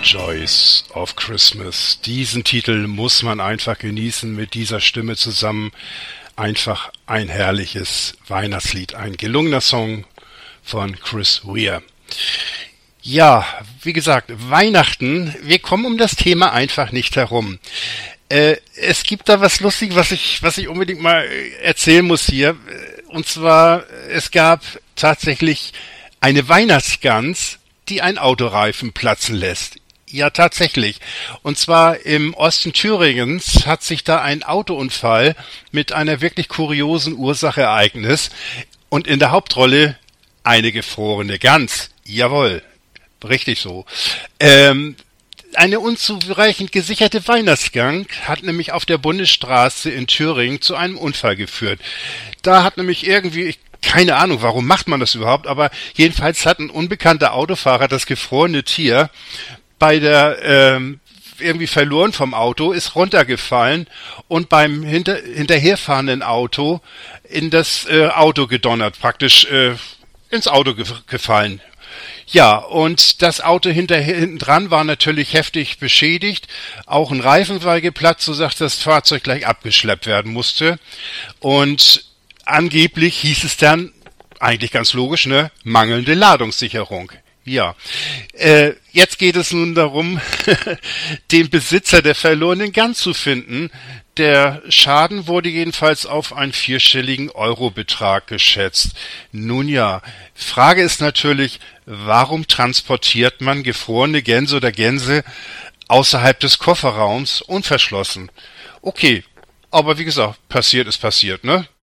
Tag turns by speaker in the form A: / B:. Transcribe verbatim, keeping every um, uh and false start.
A: Joys of Christmas. Diesen Titel muss man einfach genießen mit dieser Stimme zusammen. Einfach ein herrliches Weihnachtslied, ein gelungener Song von Chris Weir. Ja, wie gesagt, Weihnachten, wir kommen um das Thema einfach nicht herum. Äh, es gibt da was Lustiges, was ich, was ich unbedingt mal erzählen muss hier. Und zwar, es gab tatsächlich eine Weihnachtsgans, die einen Autoreifen platzen lässt. Ja, tatsächlich. Und zwar im Osten Thüringens hat sich da ein Autounfall mit einer wirklich kuriosen Ursache ereignet. Und in der Hauptrolle eine gefrorene Gans. Jawohl, richtig so. Ähm, eine unzureichend gesicherte Weihnachtsgang hat nämlich auf der Bundesstraße in Thüringen zu einem Unfall geführt. Da hat nämlich irgendwie... Ich Keine Ahnung, warum macht man das überhaupt, aber jedenfalls hat ein unbekannter Autofahrer das gefrorene Tier bei der ähm, irgendwie verloren vom Auto, ist runtergefallen und beim hinter, hinterherfahrenden Auto in das äh, Auto gedonnert, praktisch äh, ins Auto ge- gefallen. Ja, und das Auto hinter, hinten dran war natürlich heftig beschädigt. Auch ein Reifen war geplatzt, so dass das Fahrzeug gleich abgeschleppt werden musste. Und angeblich hieß es dann, eigentlich ganz logisch, ne, mangelnde Ladungssicherung. Ja, äh, jetzt geht es nun darum, den Besitzer der verlorenen Gans zu finden. Der Schaden wurde jedenfalls auf einen vierstelligen Eurobetrag geschätzt. Nun ja, Frage ist natürlich, warum transportiert man gefrorene Gänse oder Gänse außerhalb des Kofferraums unverschlossen? Okay, aber wie gesagt, passiert ist passiert, ne?